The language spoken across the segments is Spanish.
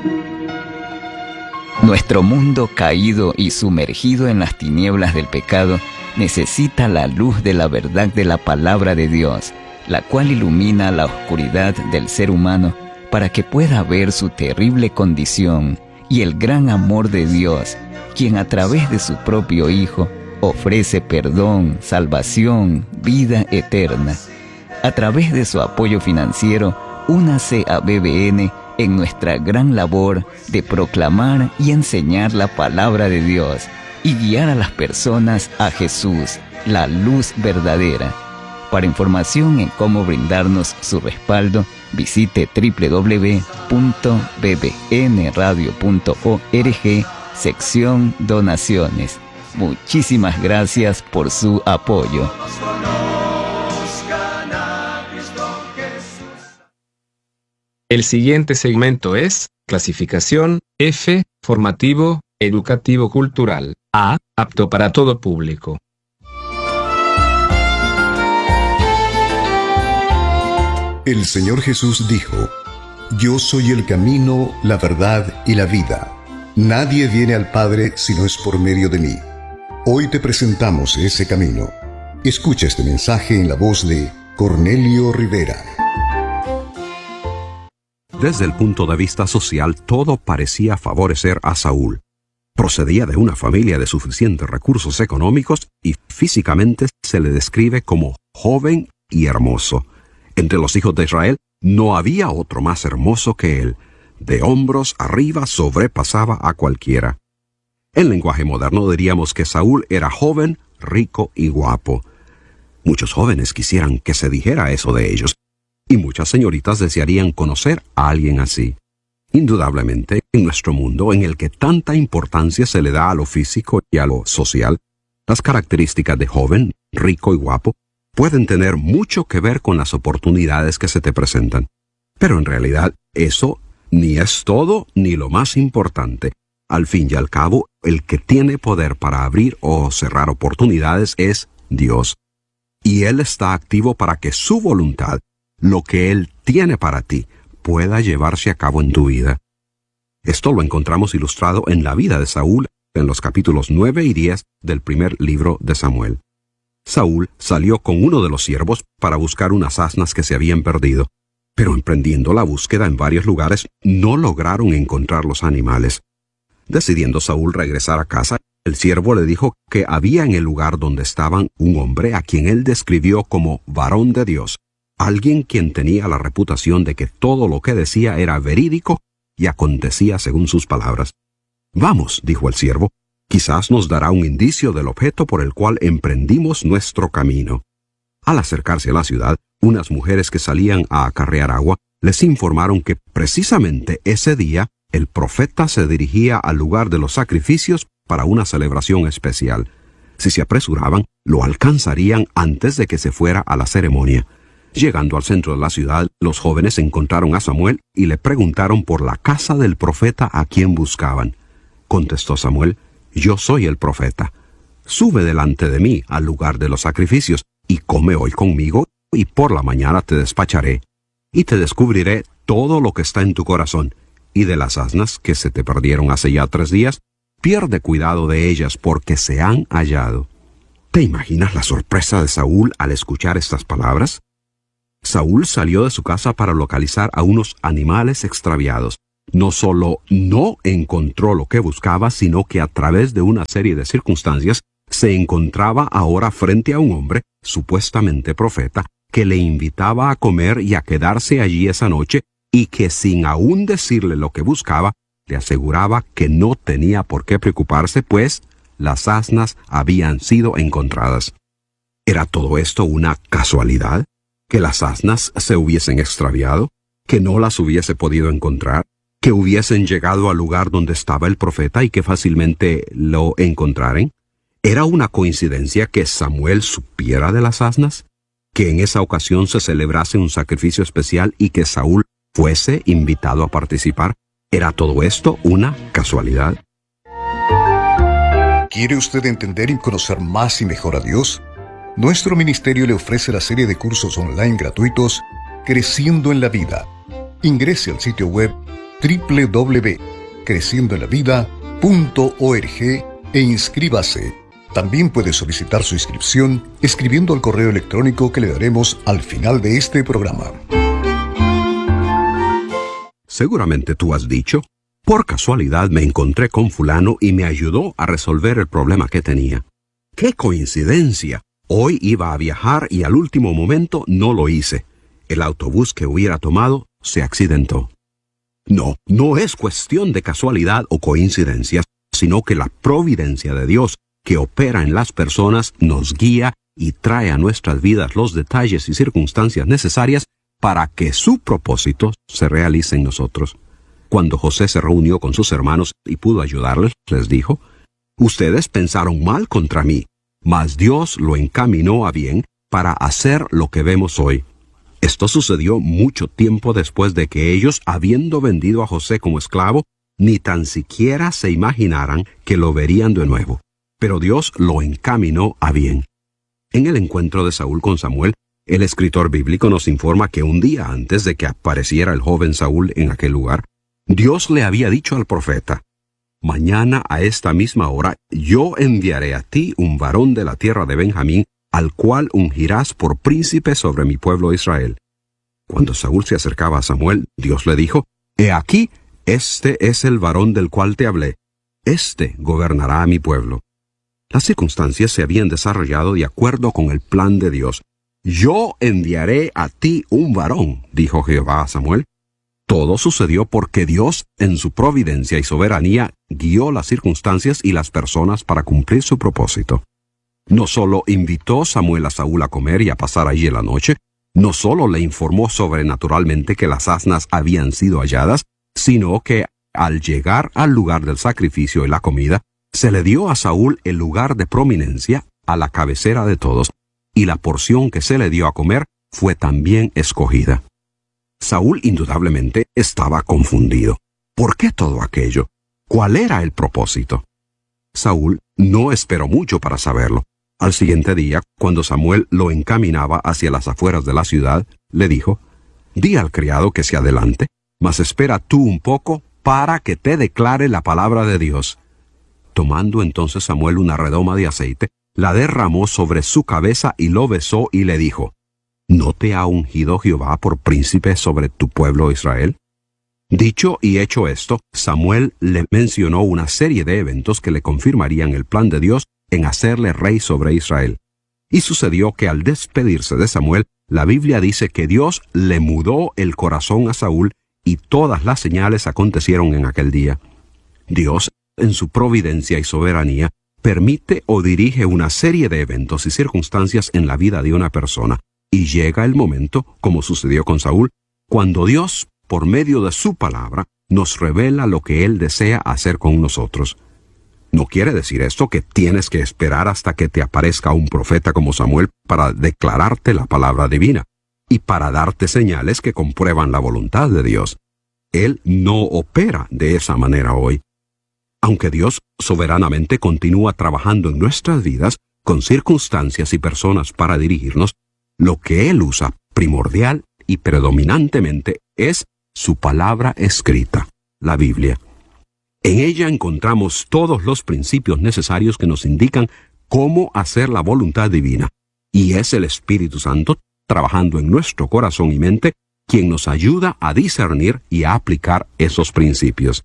Nuestro mundo caído y sumergido en las tinieblas del pecado necesita la luz de la verdad de la palabra de Dios, la cual ilumina la oscuridad del ser humano para que pueda ver su terrible condición y el gran amor de Dios, quien a través de su propio Hijo ofrece perdón, salvación, vida eterna. A través de su apoyo financiero, únase a BBN en nuestra gran labor de proclamar y enseñar la palabra de Dios y guiar a las personas a Jesús, la luz verdadera. Para información en cómo brindarnos su respaldo, visite www.bbnradio.org, sección Donaciones. Muchísimas gracias por su apoyo. El siguiente segmento es clasificación F, formativo, educativo cultural. A, apto para todo público. El Señor Jesús dijo: Yo soy el camino, la verdad y la vida. Nadie viene al Padre si no es por medio de mí. Hoy te presentamos ese camino. Escucha este mensaje en la voz de Cornelio Rivera. Desde el punto de vista social, todo parecía favorecer a Saúl. Procedía de una familia de suficientes recursos económicos y físicamente se le describe como joven y hermoso. Entre los hijos de Israel no había otro más hermoso que él. De hombros arriba sobrepasaba a cualquiera. En lenguaje moderno diríamos que Saúl era joven, rico y guapo. Muchos jóvenes quisieran que se dijera eso de ellos, y muchas señoritas desearían conocer a alguien así. Indudablemente, en nuestro mundo en el que tanta importancia se le da a lo físico y a lo social, las características de joven, rico y guapo pueden tener mucho que ver con las oportunidades que se te presentan. Pero en realidad, eso ni es todo ni lo más importante. Al fin y al cabo, el que tiene poder para abrir o cerrar oportunidades es Dios. Y Él está activo para que su voluntad, lo que Él tiene para ti, pueda llevarse a cabo en tu vida. Esto lo encontramos ilustrado en la vida de Saúl en los capítulos 9 y 10 del primer libro de Samuel. Saúl salió con uno de los siervos para buscar unas asnas que se habían perdido, pero emprendiendo la búsqueda en varios lugares no lograron encontrar los animales. Decidiendo Saúl regresar a casa, el siervo le dijo que había en el lugar donde estaban un hombre a quien él describió como varón de Dios, alguien quien tenía la reputación de que todo lo que decía era verídico y acontecía según sus palabras. «Vamos», dijo el siervo, «quizás nos dará un indicio del objeto por el cual emprendimos nuestro camino». Al acercarse a la ciudad, unas mujeres que salían a acarrear agua les informaron que precisamente ese día el profeta se dirigía al lugar de los sacrificios para una celebración especial. Si se apresuraban, lo alcanzarían antes de que se fuera a la ceremonia. Llegando al centro de la ciudad, los jóvenes encontraron a Samuel y le preguntaron por la casa del profeta a quien buscaban. Contestó Samuel: «Yo soy el profeta. Sube delante de mí al lugar de los sacrificios y come hoy conmigo, y por la mañana te despacharé, y te descubriré todo lo que está en tu corazón, y de las asnas que se te perdieron hace ya 3 días, pierde cuidado de ellas porque se han hallado». ¿Te imaginas la sorpresa de Saúl al escuchar estas palabras? Saúl salió de su casa para localizar a unos animales extraviados. No solo no encontró lo que buscaba, sino que a través de una serie de circunstancias se encontraba ahora frente a un hombre, supuestamente profeta, que le invitaba a comer y a quedarse allí esa noche, y que sin aún decirle lo que buscaba, le aseguraba que no tenía por qué preocuparse, pues las asnas habían sido encontradas. ¿Era todo esto una casualidad? ¿Que las asnas se hubiesen extraviado? ¿Que no las hubiese podido encontrar? ¿Que hubiesen llegado al lugar donde estaba el profeta y que fácilmente lo encontraran? ¿Era una coincidencia que Samuel supiera de las asnas? ¿Que en esa ocasión se celebrase un sacrificio especial y que Saúl fuese invitado a participar? ¿Era todo esto una casualidad? ¿Quiere usted entender y conocer más y mejor a Dios? Nuestro ministerio le ofrece la serie de cursos online gratuitos Creciendo en la Vida. Ingrese al sitio web www.creciendoenlavida.org e inscríbase. También puede solicitar su inscripción escribiendo al correo electrónico que le daremos al final de este programa. Seguramente tú has dicho, por casualidad me encontré con fulano y me ayudó a resolver el problema que tenía. ¡Qué coincidencia! Hoy iba a viajar y al último momento no lo hice. El autobús que hubiera tomado se accidentó. No, no es cuestión de casualidad o coincidencias, sino que la providencia de Dios que opera en las personas nos guía y trae a nuestras vidas los detalles y circunstancias necesarias para que su propósito se realice en nosotros. Cuando José se reunió con sus hermanos y pudo ayudarles, les dijo, «Ustedes pensaron mal contra mí, mas Dios lo encaminó a bien para hacer lo que vemos hoy». Esto sucedió mucho tiempo después de que ellos, habiendo vendido a José como esclavo, ni tan siquiera se imaginaran que lo verían de nuevo. Pero Dios lo encaminó a bien. En el encuentro de Saúl con Samuel, el escritor bíblico nos informa que un día antes de que apareciera el joven Saúl en aquel lugar, Dios le había dicho al profeta, «Mañana a esta misma hora yo enviaré a ti un varón de la tierra de Benjamín, al cual ungirás por príncipe sobre mi pueblo Israel». Cuando Saúl se acercaba a Samuel, Dios le dijo, «He aquí, este es el varón del cual te hablé. Este gobernará a mi pueblo». Las circunstancias se habían desarrollado de acuerdo con el plan de Dios. «Yo enviaré a ti un varón», dijo Jehová a Samuel. Todo sucedió porque Dios, en su providencia y soberanía, guió las circunstancias y las personas para cumplir su propósito. No solo invitó Samuel a Saúl a comer y a pasar allí la noche, no solo le informó sobrenaturalmente que las asnas habían sido halladas, sino que, al llegar al lugar del sacrificio y la comida, se le dio a Saúl el lugar de prominencia a la cabecera de todos, y la porción que se le dio a comer fue también escogida. Saúl indudablemente estaba confundido. ¿Por qué todo aquello? ¿Cuál era el propósito? Saúl no esperó mucho para saberlo. Al siguiente día, cuando Samuel lo encaminaba hacia las afueras de la ciudad, le dijo, «Di al criado que se adelante, mas espera tú un poco para que te declare la palabra de Dios». Tomando entonces Samuel una redoma de aceite, la derramó sobre su cabeza y lo besó y le dijo, ¿no te ha ungido Jehová por príncipe sobre tu pueblo Israel? Dicho y hecho esto, Samuel le mencionó una serie de eventos que le confirmarían el plan de Dios en hacerle rey sobre Israel. Y sucedió que al despedirse de Samuel, la Biblia dice que Dios le mudó el corazón a Saúl y todas las señales acontecieron en aquel día. Dios, en su providencia y soberanía, permite o dirige una serie de eventos y circunstancias en la vida de una persona, y llega el momento, como sucedió con Saúl, cuando Dios, por medio de su palabra, nos revela lo que Él desea hacer con nosotros. No quiere decir esto que tienes que esperar hasta que te aparezca un profeta como Samuel para declararte la palabra divina, y para darte señales que comprueban la voluntad de Dios. Él no opera de esa manera hoy. Aunque Dios soberanamente continúa trabajando en nuestras vidas, con circunstancias y personas para dirigirnos, lo que Él usa primordial y predominantemente es su palabra escrita, la Biblia. En ella encontramos todos los principios necesarios que nos indican cómo hacer la voluntad divina, y es el Espíritu Santo trabajando en nuestro corazón y mente quien nos ayuda a discernir y a aplicar esos principios.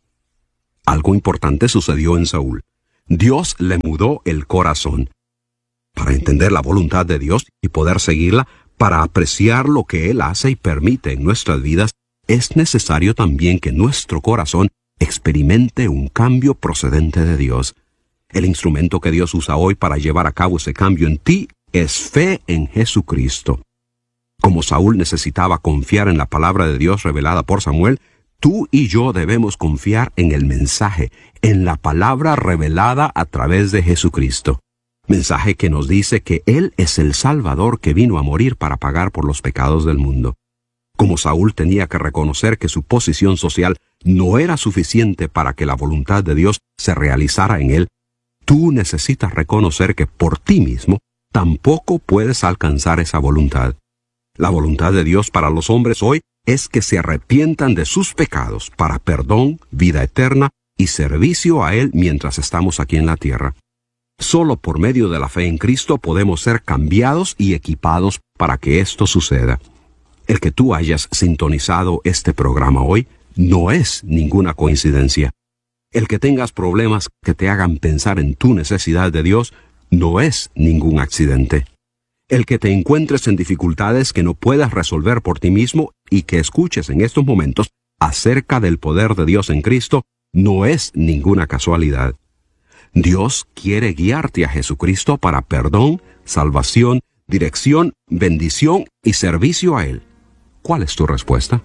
Algo importante sucedió en Saúl. Dios le mudó el corazón. Para entender la voluntad de Dios y poder seguirla, para apreciar lo que Él hace y permite en nuestras vidas, es necesario también que nuestro corazón experimente un cambio procedente de Dios. El instrumento que Dios usa hoy para llevar a cabo ese cambio en ti es fe en Jesucristo. Como Saúl necesitaba confiar en la palabra de Dios revelada por Samuel, tú y yo debemos confiar en el mensaje, en la palabra revelada a través de Jesucristo. Mensaje que nos dice que Él es el Salvador que vino a morir para pagar por los pecados del mundo. Como Saúl tenía que reconocer que su posición social no era suficiente para que la voluntad de Dios se realizara en él, tú necesitas reconocer que por ti mismo tampoco puedes alcanzar esa voluntad. La voluntad de Dios para los hombres hoy es que se arrepientan de sus pecados para perdón, vida eterna y servicio a Él mientras estamos aquí en la tierra. Solo por medio de la fe en Cristo podemos ser cambiados y equipados para que esto suceda. El que tú hayas sintonizado este programa hoy no es ninguna coincidencia. El que tengas problemas que te hagan pensar en tu necesidad de Dios no es ningún accidente. El que te encuentres en dificultades que no puedas resolver por ti mismo y que escuches en estos momentos acerca del poder de Dios en Cristo no es ninguna casualidad. Dios quiere guiarte a Jesucristo para perdón, salvación, dirección, bendición y servicio a Él. ¿Cuál es tu respuesta?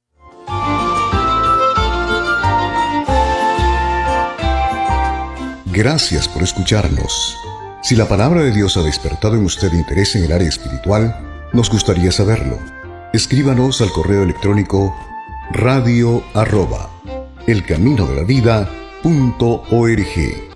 Gracias por escucharnos. Si la palabra de Dios ha despertado en usted interés en el área espiritual, nos gustaría saberlo. Escríbanos al correo electrónico radio@elcaminodelavida.org.